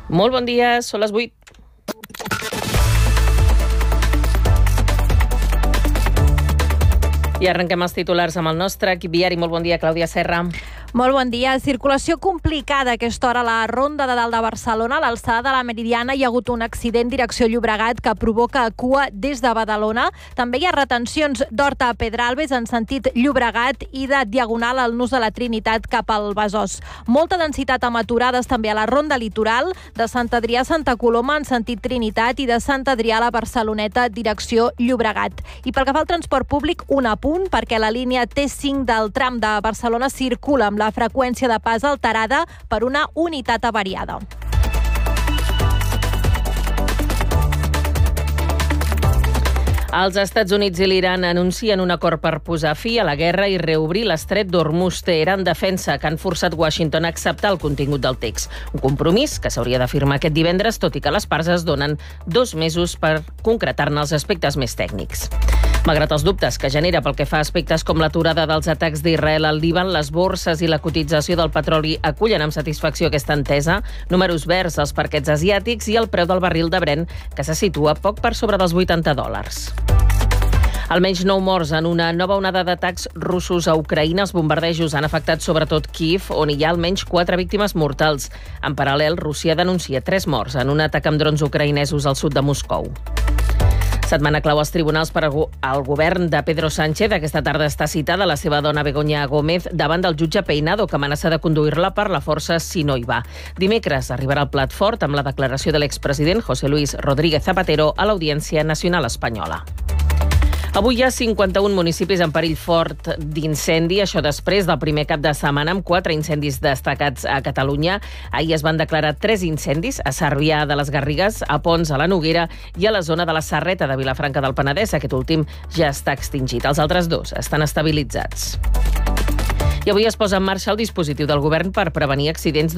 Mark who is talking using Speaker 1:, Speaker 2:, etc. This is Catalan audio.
Speaker 1: Molt bon dia, són les 8. I arrenquem els titulars amb el nostre equip viari. Molt bon dia, Clàudia Serra.
Speaker 2: Molt bon dia. Circulació complicada a aquesta hora a la Ronda de Dalt de Barcelona. A l'alçada de la Meridiana hi ha hagut un accident direcció Llobregat que provoca cua des de Badalona. També hi ha retencions d'Horta a Pedralbes en sentit Llobregat i de Diagonal al Nus de la Trinitat cap al Besòs. Molta densitat amb aturades també a la Ronda Litoral, de Sant Adrià a Santa Coloma en sentit Trinitat i de Sant Adrià a la Barceloneta direcció Llobregat. I pel que fa al transport públic, un apunt, perquè la línia T5 del tram de Barcelona circula amb la freqüència de pas alterada per una unitat avariada.
Speaker 1: Els Estats Units i l'Iran anuncien un acord per posar fi a la guerra i reobrir l'estret d'Hormuz. Teheran defensa que han forçat Washington a acceptar el contingut del text. Un compromís que s'hauria de firmar aquest divendres, tot i que les parts es donen 2 mesos per concretar-ne els aspectes més tècnics. Malgrat els dubtes que genera pel que fa a aspectes com l'aturada dels atacs d'Israel al Líban, les borses i la cotització del petroli acullen amb satisfacció aquesta entesa, números verds als parquets asiàtics i el preu del barril de Brent, que se situa poc per sobre dels $80. Almenys 9 morts en una nova onada d'atacs russos a Ucraïna. Els bombardejos han afectat sobretot Kíev, on hi ha almenys 4 víctimes mortals. En paral·lel, Rússia denuncia 3 morts en un atac amb drons ucraïnesos al sud de Moscou. Setmana clau als tribunals per al govern de Pedro Sánchez. Aquesta tarda està citada la seva dona Begoña Gómez davant del jutge Peinado, que amenaça de conduir-la per la força si no hi va. Dimecres arribarà al plat fort amb la declaració de l'expresident José Luis Rodríguez Zapatero a l'Audiència Nacional Espanyola. Avui hi ha 51 municipis en perill fort d'incendi, això després del primer cap de setmana amb 4 incendis destacats a Catalunya. Ahir es van declarar 3 incendis a Cervià de les Garrigues, a Pons, a la Noguera i a la zona de la Serreta de Vilafranca del Penedès. Aquest últim ja està extingit. Els altres 2 estan estabilitzats. I avui es posa en marxa el dispositiu del govern per prevenir accidents